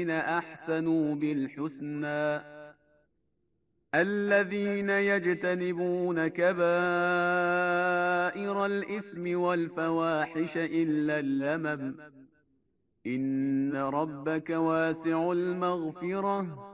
للذين أحسنوا بالحسنى الذين يجتنبون كبائر الإثم والفواحش إلا اللمم إن ربك واسع المغفرة